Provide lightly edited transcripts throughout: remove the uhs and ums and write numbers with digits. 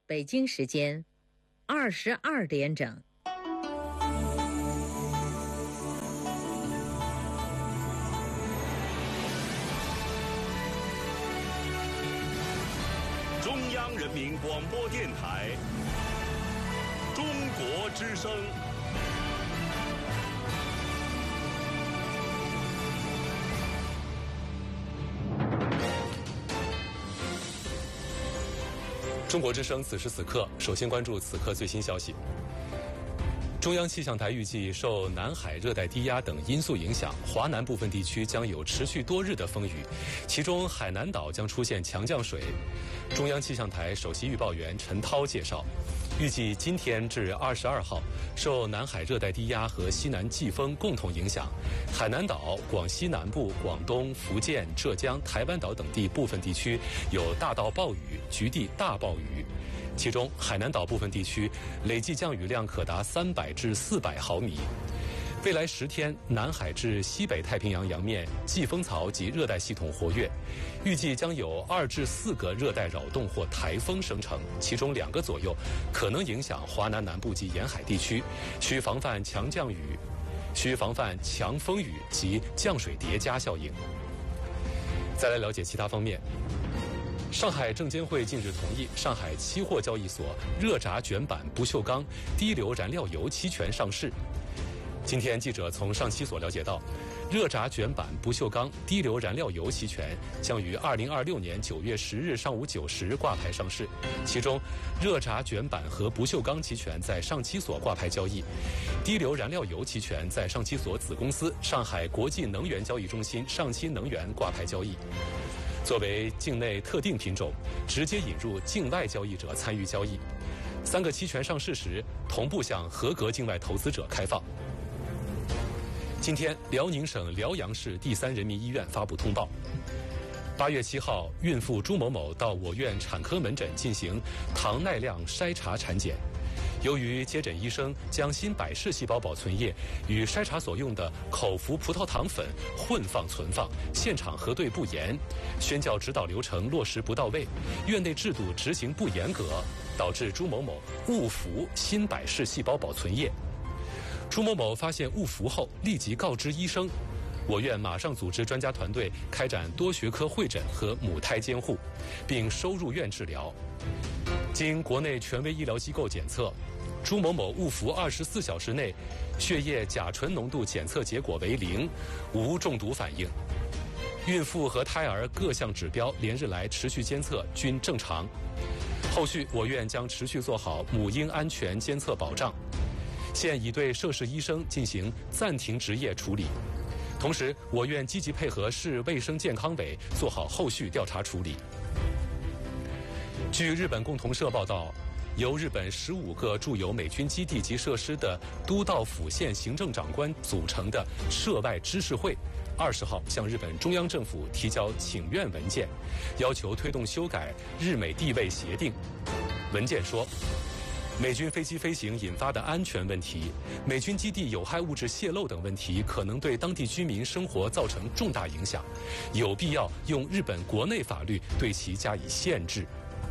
北京时间22点整。 中央人民广播电台中国之声。 中国之声此时此刻，首先关注此刻最新消息。中央气象台预计，受南海热带低压等因素影响，华南部分地区将有持续多日的风雨，其中海南岛将出现强降水。中央气象台首席预报员陈涛介绍，预计今天至22号，受南海热带低压和西南季风共同影响，海南岛、广西南部、广东、福建、浙江、台湾岛等地部分地区有大到暴雨，局地大暴雨。其中，海南岛部分地区累计降雨量可达300至400毫米。未来10天，南海至西北太平洋洋面季风槽及热带系统活跃，预计将有2至4个热带扰动或台风生成，其中2个左右可能影响华南南部及沿海地区，需防范强风雨及降水叠加效应。再来了解其他方面。上海证监会近日同意上海期货交易所热轧卷板不锈钢低硫燃料油期权上市。今天记者从上期所了解到，热轧卷板不锈钢低硫燃料油期权将于2026年9月10日上午9时挂牌上市，其中热轧卷板和不锈钢期权在上期所挂牌交易，低硫燃料油期权在上期所子公司上海国际能源交易中心上期能源挂牌交易。作为境内特定品种，直接引入境外交易者参与交易。3个期权上市时，同步向合格境外投资者开放。今天，辽宁省辽阳市第3人民医院发布通报：8月7号，孕妇朱某某到我院产科门诊进行糖耐量筛查产检。由于接诊医生将新百氏细胞保存液与筛查所用的口服葡萄糖粉混放存放，现场核对不严，宣教指导流程落实不到位，院内制度执行不严格，导致朱某某误服新百氏细胞保存液。朱某某发现误服后，立即告知医生，我院马上组织专家团队开展多学科会诊和母胎监护，并收入院治疗。经国内权威医疗机构检测，朱某某误服24小时内血液甲醇浓度检测结果为0，无中毒反应。孕妇和胎儿各项指标连日来持续监测均正常。后续我院将持续做好母婴安全监测保障，现已对涉事医生进行暂停执业处理。同时，我院积极配合市卫生健康委做好后续调查处理。据日本共同社报道，由日本15个驻有美军基地及设施的都道府县行政长官组成的涉外知识会，20号向日本中央政府提交请愿文件，要求推动修改日美地位协定。文件说，美军飞机飞行引发的安全问题、美军基地有害物质泄漏等问题，可能对当地居民生活造成重大影响，有必要用日本国内法律对其加以限制。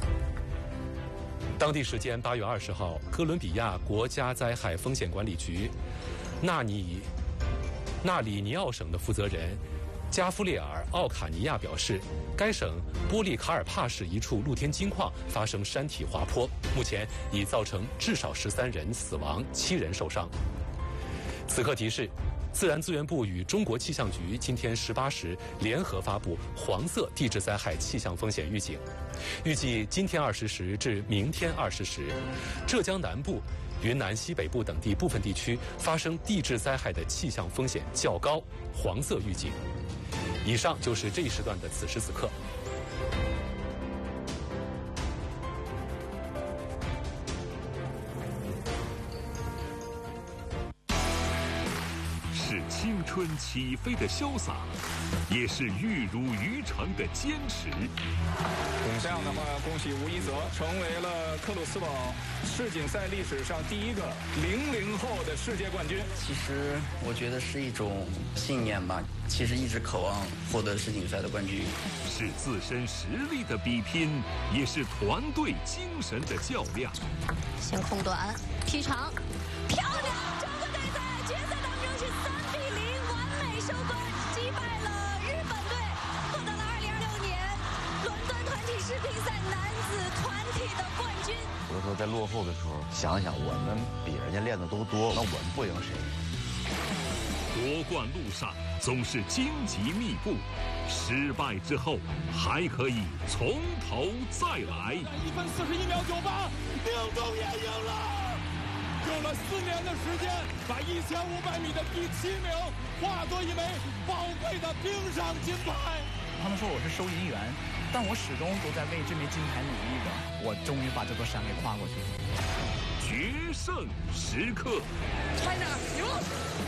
当地时间8月20号，哥伦比亚国家灾害风险管理局纳里尼奥省的负责人加夫列尔·奥卡尼亚表示，该省波利卡尔帕市一处露天金矿发生山体滑坡，目前已造成至少13人死亡，7人受伤。此刻提示，自然资源部与中国气象局今天18时联合发布黄色地质灾害气象风险预警，预计今天20时至明天20时，浙江南部、云南西北部等地部分地区发生地质灾害的气象风险较高，黄色预警。以上就是这一时段的此时此刻。 是青春起飞的潇洒，也是玉汝于成的坚持。 这样的话，恭喜吴一泽成为了克鲁斯堡世锦赛历史上第一个00后的世界冠军。 其实我觉得是一种信念吧，其实一直渴望获得世锦赛的冠军。 是自身实力的比拼，也是团队精神的较量。 先空短，劈长，漂亮！中国队在决赛当中是3-0完美收官，击败了日本队，获得了2026年伦敦团体世乒赛男子团体的冠军。 有的时候在落后的时候，想想我们比人家练的都多，那我们不赢谁？ 夺冠路上总是荆棘密布，失败之后还可以从头再来。 1分41秒98，宁东也赢了，用了4年的时间，把1500米的第7名化作一枚宝贵的冰上金牌。 他们说我是收银员，但我始终都在为这枚金牌努力着。我终于把这座山给跨过去了。 决胜时刻 ，China 赢！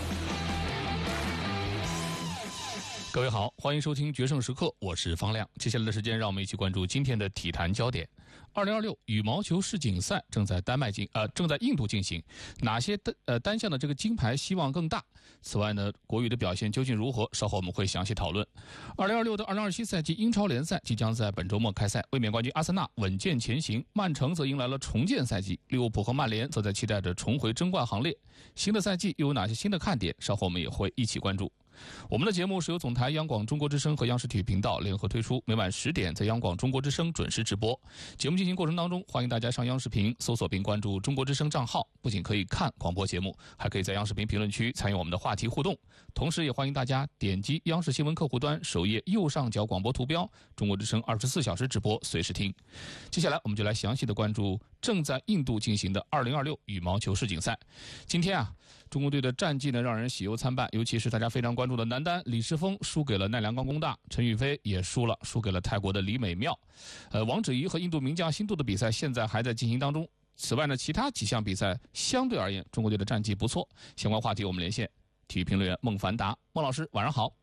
各位好，欢迎收听《决胜时刻》，我是方亮。接下来的时间，让我们一起关注今天的体坛焦点。2026羽毛球世锦赛正在印度进行，哪些单项的这个金牌希望更大？此外呢，国羽的表现究竟如何？稍后我们会详细讨论。2026到2027赛季英超联赛即将在本周末开赛，卫冕冠军阿森纳稳健前行，曼城则迎来了重建赛季，利物浦和曼联则在期待着重回争冠行列。新的赛季又有哪些新的看点？稍后我们也会一起关注。我们的节目是由总台央广中国之声和央视体育频道联合推出，每晚10点在央广中国之声准时直播。节目进行过程当中，欢迎大家上央视频搜索并关注中国之声账号，不仅可以看广播节目，还可以在央视频评论区参与我们的话题互动。同时也欢迎大家点击央视新闻客户端首页右上角广播图标，中国之声24小时直播，随时听。接下来我们就来详细的关注正在印度进行的2026羽毛球世锦赛。今天中国队的战绩呢让人喜忧参半，尤其是大家非常关注的男单，李诗峰输给了奈良冈功大，陈雨菲也输给了泰国的李美妙。王芷怡和印度名将辛杜的比赛现在还在进行当中。此外呢，其他几项比赛相对而言，中国队的战绩不错。相关话题我们连线体育评论员孟凡达，孟老师晚上好。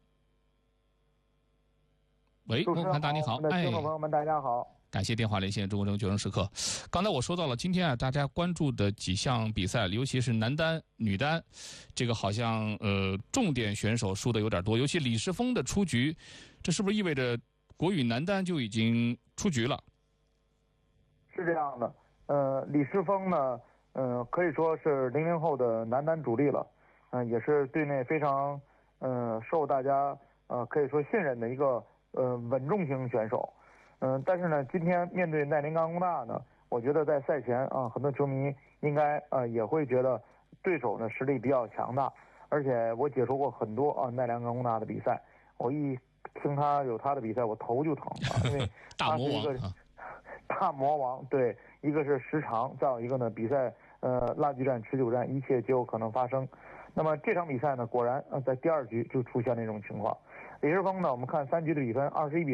喂，孟凡达你好， 听众朋友们大家好。 感谢电话连线中国之声决胜时刻。刚才我说到了，今天大家关注的几项比赛，尤其是男单、女单，这个好像重点选手输的有点多，尤其李诗峰的出局，这是不是意味着国羽男单就已经出局了？ 是这样的，李诗峰呢，可以说是00后的男单主力了，也是队内非常受大家可以说信任的一个稳重型选手。但是呢，今天面对奈良冈功大呢，我觉得在赛前很多球迷应该也会觉得对手呢实力比较强大，而且我解说过很多奈良冈功大的比赛，我一听他的比赛，我头就疼因为他是一个大魔王，对，一个是时长，再有一个呢比赛拉锯战、持久战，一切皆有可能发生。那么这场比赛呢，果然在第2局就出现了这种情况。李诗峰呢，我们看3局的比分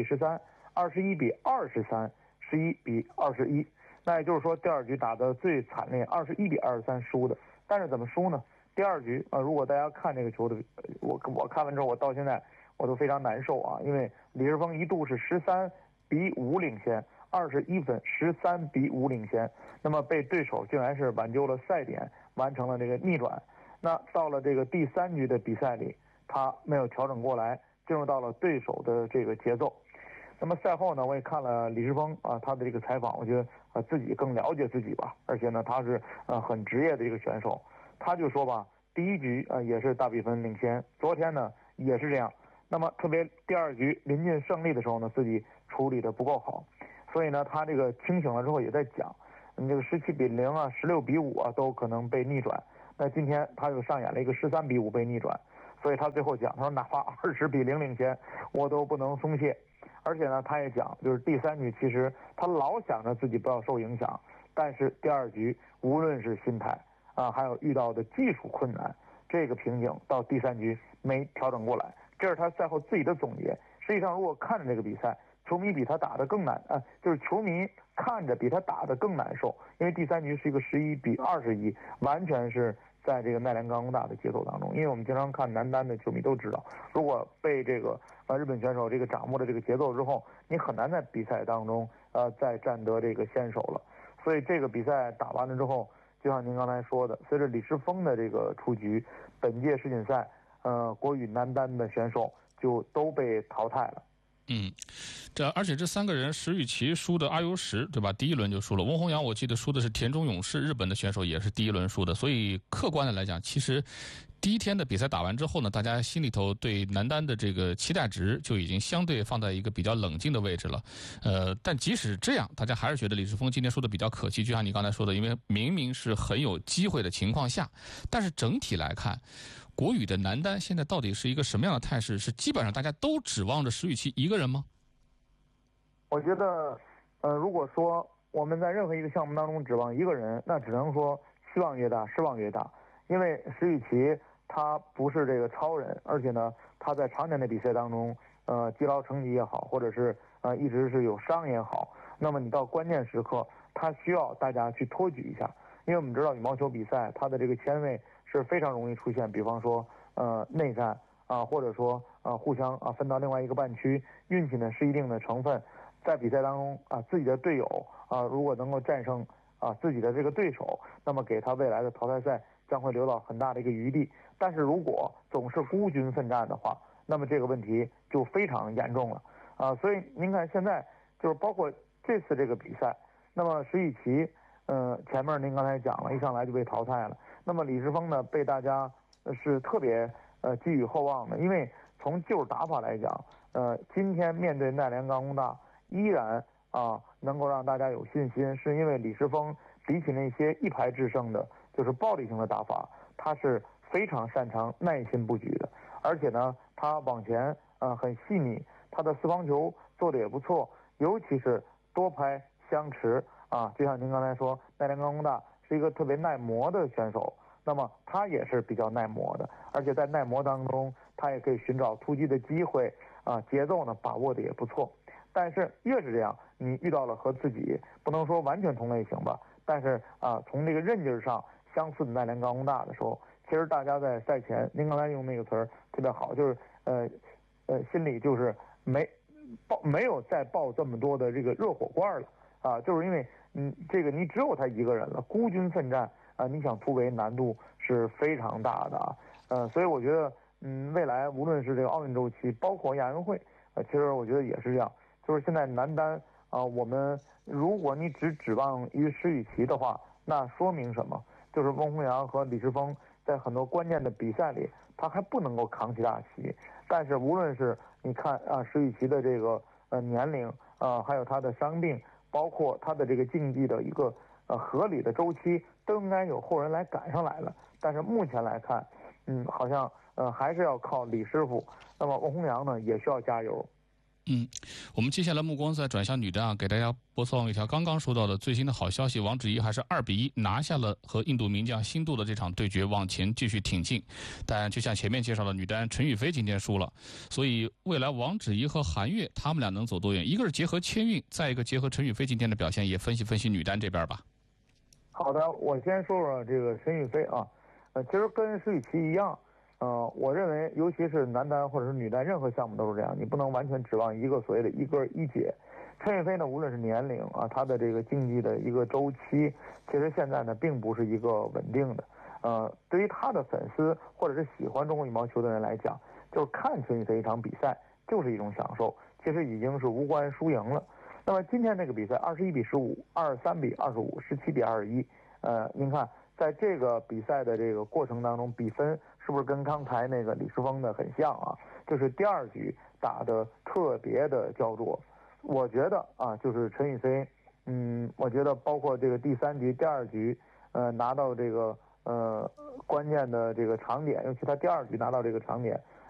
21-13。21-23，11比21，那也就是说第2局打得最惨烈，21-23输的。但是怎么输呢？第2局如果大家看这个球的，我看完之后，我到现在我都非常难受因为李诗峰一度是13-5领先，21分13-5领先，那么被对手竟然是挽救了赛点，完成了这个逆转。那到了这个第3局的比赛里，他没有调整过来，进入到了对手的这个节奏。那么赛后呢，我也看了李诗峰他的这个采访，我觉得自己更了解自己吧，而且呢他是很职业的一个选手。他就说吧，第1局也是大比分领先，昨天呢也是这样。那么特别第2局临近胜利的时候呢，自己处理的不够好，所以呢他这个清醒了之后也在讲，这个17-016-5都可能被逆转。那今天他又上演了一个13-5被逆转，所以他最后讲，他说哪怕20-0领先，我都不能松懈。而且呢，他也讲，就是第3局其实他老想着自己不要受影响，但是第2局无论是心态还有遇到的技术困难，这个瓶颈到第3局没调整过来，这是他赛后自己的总结。实际上，如果看着这个比赛，球迷比他打得更难就是球迷看着比他打得更难受，因为第3局是一个11-21，完全是在这个奈良冈功大的节奏当中。因为我们经常看男单的球迷都知道，如果被这个日本选手这个掌握了这个节奏之后，你很难在比赛当中再占得这个先手了。所以这个比赛打完了之后，就像您刚才说的，随着李诗峰的这个出局，本届世锦赛国羽男单的选手就都被淘汰了。 而且这3个人，石宇奇输的阿尤什，对吧？第一轮就输了。翁宏阳我记得输的是田中勇士，日本的选手也是第一轮输的。所以客观的来讲，其实第一天的比赛打完之后呢，大家心里头对男单的这个期待值就已经相对放在一个比较冷静的位置了。但即使这样，大家还是觉得李诗峰今天输的比较可惜，就像你刚才说的，因为明明是很有机会的情况下，但是整体来看，国羽的男单现在到底是一个什么样的态势？是基本上大家都指望着石宇奇一个人吗？ 我觉得，如果说我们在任何一个项目当中指望一个人，那只能说希望越大，失望越大。因为石宇奇他不是这个超人，而且呢，他在常年的比赛当中，积劳成疾也好，或者是一直是有伤也好，那么你到关键时刻，他需要大家去托举一下。因为我们知道羽毛球比赛，它的这个签位是非常容易出现，比方说内战或者说互相分到另外一个半区，运气呢是一定的成分。在比赛当中自己的队友如果能够战胜自己的这个对手，那么给他未来的淘汰赛将会留到很大的一个余地。但是如果总是孤军奋战的话，那么这个问题就非常严重了所以您看现在就是包括这次这个比赛，那么石宇奇前面您刚才讲了，一上来就被淘汰了。那么李诗峰呢，被大家是特别寄予厚望的，因为从旧打法来讲，今天面对奈良冈功大，依然能够让大家有信心，是因为李诗峰比起那些一排制胜的，就是暴力型的打法，他是非常擅长耐心布局的，而且呢，他往前很细腻，他的四方球做得也不错，尤其是多拍相持就像您刚才说，奈良冈功大是一个特别耐磨的选手，那么他也是比较耐磨的，而且在耐磨当中，他也可以寻找突击的机会节奏呢把握的也不错。但是越是这样，你遇到了和自己不能说完全同类型吧，但是从这个韧劲上相似的奈良冈功大的时候，其实大家在赛前，您刚才用那个词儿特别好，就是心里就是没有再抱这么多的这个热火罐了就是因为这个你只有他一个人了，孤军奋战你想突围难度是非常大的所以我觉得未来无论是这个奥运周期，包括亚运会其实我觉得也是这样。就是现在男单我们如果你只指望于石宇奇的话，那说明什么？就是翁宏阳和李诗峰在很多关键的比赛里，他还不能够扛起大旗。但是无论是你看石宇奇的这个年龄还有他的伤病，包括他的这个竞技的一个合理的周期，都应该有后人来赶上来了。但是目前来看，好像还是要靠李师傅。那么翁宏阳呢，也需要加油。 我们接下来目光再转向女单给大家播送一条刚刚收到的最新的好消息，王芷怡还是2-1拿下了和印度名将辛杜的这场对决，往前继续挺进。但就像前面介绍的，女单陈雨菲今天输了，所以未来王芷怡和韩悦他们俩能走多远？一个是结合千运，再一个结合陈雨菲今天的表现，也分析分析女单这边吧。 好的，我先说说这个陈雨菲其实跟石宇奇一样。我认为尤其是男单或者是女单，任何项目都是这样，你不能完全指望一个所谓的一哥一姐。陈雨菲呢，无论是年龄她的这个竞技的一个周期，其实现在呢并不是一个稳定的。对于她的粉丝或者是喜欢中国羽毛球的人来讲，就是看陈雨菲一场比赛就是一种享受，其实已经是无关输赢了。那么今天这个比赛21-15、23-25、17-21，您看在这个比赛的这个过程当中，比分是不是跟刚才那个李诗峰的很像就是第二局打得特别的焦灼。我觉得就是陈雨菲，我觉得包括这个第3局、第2局，拿到这个关键的这个长点，尤其他第2局拿到这个长点，